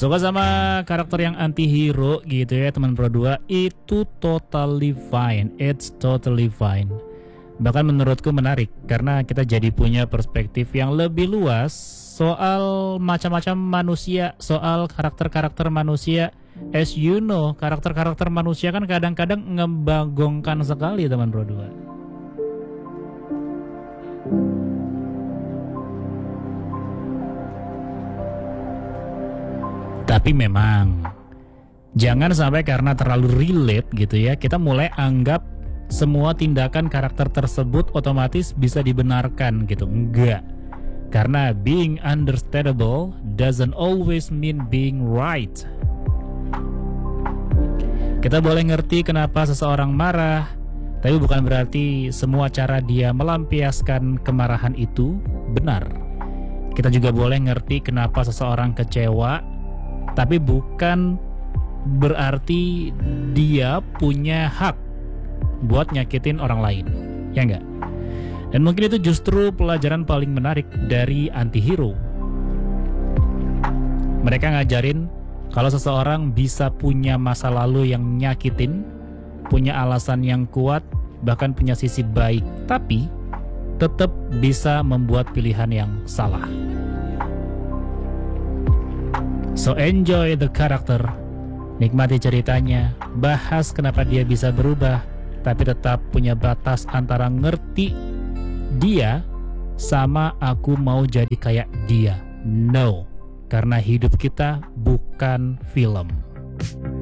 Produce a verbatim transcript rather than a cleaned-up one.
Suka sama karakter yang anti-hero gitu ya teman Pro dua, itu totally fine, it's totally fine. Bahkan menurutku menarik karena kita jadi punya perspektif yang lebih luas soal macam-macam manusia, soal karakter-karakter manusia. As you know, karakter-karakter manusia kan kadang-kadang ngebagongkan sekali teman Pro dua. Tapi memang jangan sampai karena terlalu relate gitu ya, kita mulai anggap semua tindakan karakter tersebut otomatis bisa dibenarkan gitu. Enggak. Karena being understandable doesn't always mean being right. Kita boleh ngerti kenapa seseorang marah, tapi bukan berarti semua cara dia melampiaskan kemarahan itu benar. Kita juga boleh ngerti kenapa seseorang kecewa, tapi bukan berarti dia punya hak buat nyakitin orang lain, ya enggak? Dan mungkin itu justru pelajaran paling menarik dari anti-hero. Mereka ngajarin kalau seseorang bisa punya masa lalu yang nyakitin, punya alasan yang kuat, bahkan punya sisi baik, tapi tetap bisa membuat pilihan yang salah. So enjoy the character, nikmati ceritanya, bahas kenapa dia bisa berubah, tapi tetap punya batas antara ngerti dia sama aku mau jadi kayak dia. No, karena hidup kita bukan film.